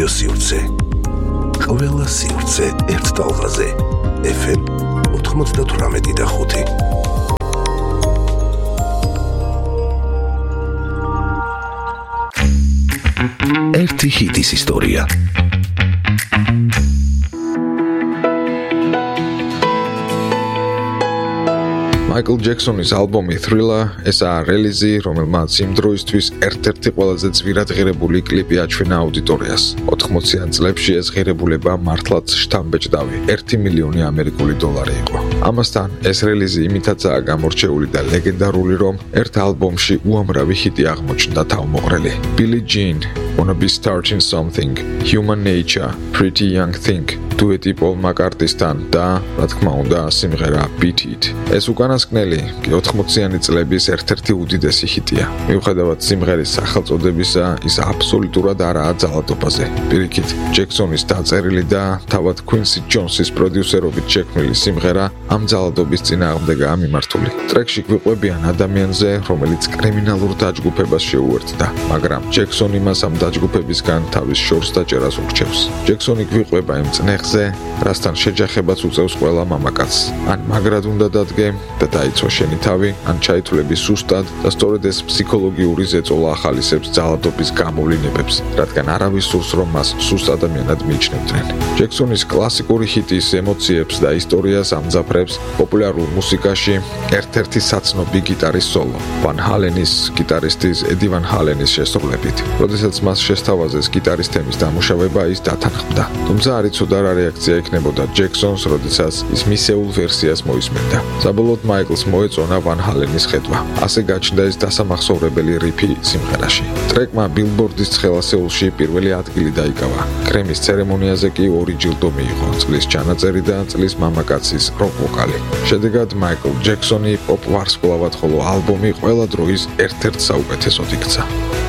სივრცე. ყველა სივრცე ერთ ტალღაზე. FM 98.5. ერთი ჰიტის ისტორია. Michael Jackson-ის ალბომი Thriller ესაა რელიზი, რომელმაც იმ დროისთვის ერთ-ერთი ყველაზე ძვირად ღირებული კლიპი აჩვენა აუდიტორიას. 80-იან წლებში ეს ღირებულება მართლაც შთამბეჭდავი, 1 მილიონი ამერიკული დოლარი იყო. ამასთან ეს რელიზი იმითაცაა გამორჩეული და ლეგენდარული, რომ ერთ ალბომში უამრავი ჰიტი აღმოჩნდა თავმოყრელი. Billie Jean, Wanna Be Starting Something, Human Nature, Pretty Young Thing, dueti Paul McCartney-სთან და, რა თქმა უნდა, სიმღერა Beat It. ეს უკანასკნელი 80-იანი წლების ერთ-ერთი უდიდესი ჰიტია. მიუხედავად სიმღერის სახელწოდებისა, ის აბსოლუტურად არაა ძალადობაზე. პირიქით, ჯექსონის დაწერილი და თავად Quincy Jones-ის პროდიუსერობით შექმნილი სიმღერა ამ ძალადობის წინააღმდეგაა მიმართული. ტრეკში გვიყვებიან ადამიანზე, რომელიც კრიმინალურ დაჯგუფებას შეუერთდა, მაგრამ ჯექსონი მას ამ დაჯგუფებისგან თავის შორს დაჭერას ურჩევს. ჯექსონი გვიყვება იმ წნეხზე, რასთან შეჯახებას უწევს ყველა მამაკაცს. ან მაგრად უნდა დადგე და დაიცვა შენი თავი, ან ჩაითვლები სუსტად და სწორედ ეს ფსიქოლოგიური ზეწოლა ახალისებს ძალადობის გამოვლინებებს, რადგან არავის სურს, რომ მას სუსტ ადამიანად მიიჩნევდნენ. ჯექსონის კლასიკური ჰიტის ემოციებს და ისტორიას ამძაფრებს პოპულარულ მუსიკაში ერთ-ერთი საცნობი გიტარის სოლო, ვან ჰალენის გიტარისტის ედი ვან ჰალენის შესრულებით. როდესაც მას შესთავაზეს გიტარის თემის დამუშავება, ის დათანხმდა. თუმცა არ იცოდა რა რეაქცია ექნებოდა ჯექსონს, როდესაც ის მისეულ ვერსიას მოისმენდა. საბოლოოდ მაიკლს მოეწონა ვან ჰალენის ხედვა. ასე გაჩნდა ეს დასამახსოვრებელი რიფი სიმღერაში. ტრეკმა ბილბორდის ცხელასეულში პირველი ადგილი დაიკავა. გრემის ცერემონიაზე კი 2 ჯილდო მიიღო, წლის ჩანაწერი და წლის მამაკაცის როკ ვოკალი. შედეგად მაიკლ ჯექსონი პოპ ვარსკვლავად, ხოლო ალბომი ყველა დროის ერთ-ერთ საუკეთესოდ იქცა.